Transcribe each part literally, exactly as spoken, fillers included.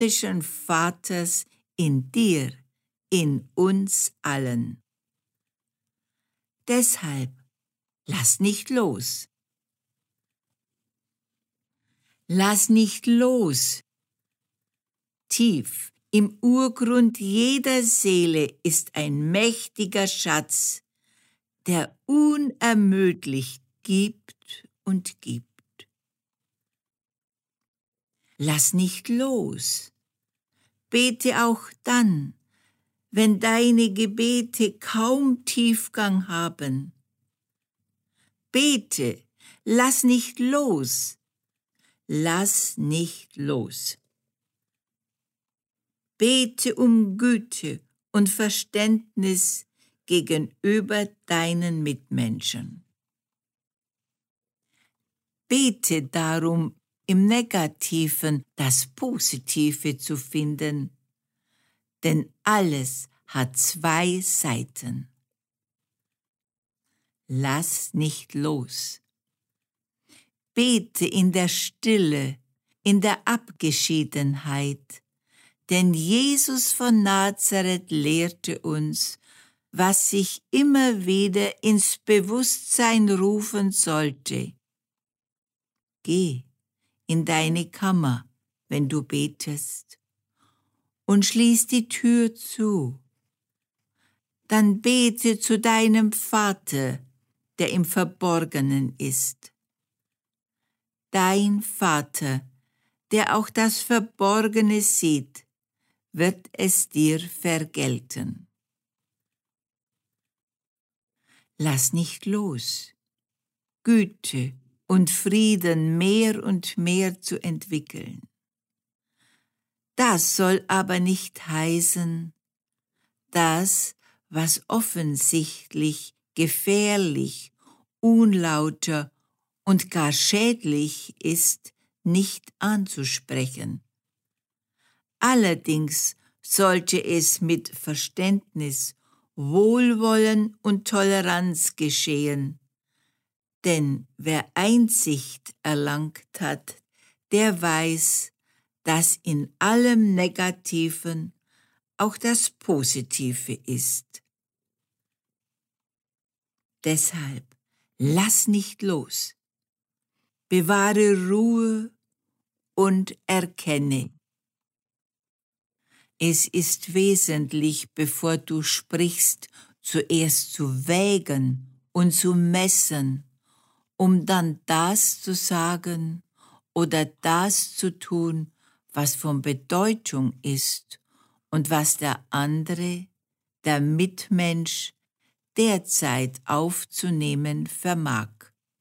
himmlischen Vaters in dir, in uns allen. Deshalb lass nicht los. Lass nicht los. Tief im Urgrund jeder Seele ist ein mächtiger Schatz, der unermüdlich gibt und gibt. Lass nicht los. Bete auch dann, wenn deine Gebete kaum Tiefgang haben. Bete, lass nicht los. Lass nicht los. Bete um Güte und Verständnis gegenüber deinen Mitmenschen. Bete darum, im Negativen das Positive zu finden, denn alles hat zwei Seiten. Lass nicht los. Bete in der Stille, in der Abgeschiedenheit, denn Jesus von Nazareth lehrte uns, was sich immer wieder ins Bewusstsein rufen sollte. Geh in deine Kammer, wenn du betest, und schließ die Tür zu. Dann bete zu deinem Vater, der im Verborgenen ist. Dein Vater, der auch das Verborgene sieht, wird es dir vergelten. Lass nicht los. Güte und Frieden mehr und mehr zu entwickeln. Das soll aber nicht heißen, das, was offensichtlich gefährlich, unlauter und gar schädlich ist, nicht anzusprechen. Allerdings sollte es mit Verständnis, Wohlwollen und Toleranz geschehen, denn wer Einsicht erlangt hat, der weiß, dass in allem Negativen auch das Positive ist. Deshalb lass nicht los. Bewahre Ruhe und erkenne. Es ist wesentlich, bevor du sprichst, zuerst zu wägen und zu messen, um dann das zu sagen oder das zu tun, was von Bedeutung ist und was der andere, der Mitmensch, derzeit aufzunehmen vermag.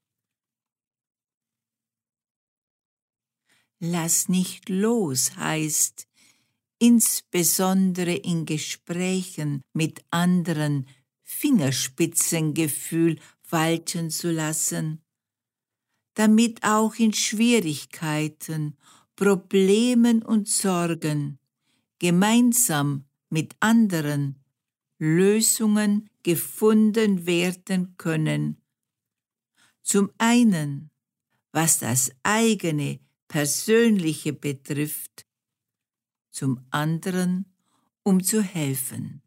Lass nicht los heißt, insbesondere in Gesprächen mit anderen Fingerspitzengefühl walten zu lassen, damit auch in Schwierigkeiten, Problemen und Sorgen gemeinsam mit anderen Lösungen gefunden werden können. Zum einen, was das eigene Persönliche betrifft, zum anderen, um zu helfen.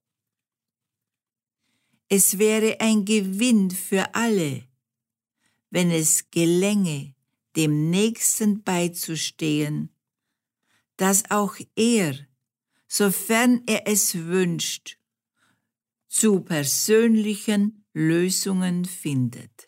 Es wäre ein Gewinn für alle, wenn es gelänge, dem Nächsten beizustehen, dass auch er, sofern er es wünscht, zu persönlichen Lösungen findet.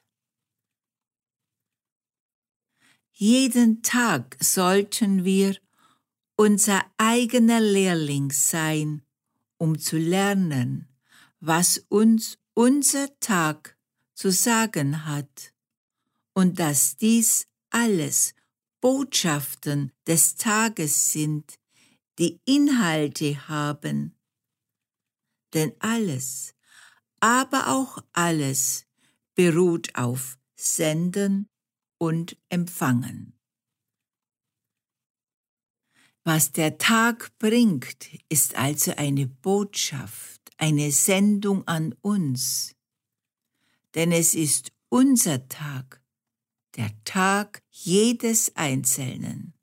Jeden Tag sollten wir unser eigener Lehrling sein, um zu lernen, was uns unser Tag zu sagen hat, und dass dies alles Botschaften des Tages sind, die Inhalte haben. Denn alles, aber auch alles beruht auf Senden und Empfangen. Was der Tag bringt, ist also eine Botschaft, eine Sendung an uns. Denn es ist unser Tag, der Tag jedes Einzelnen.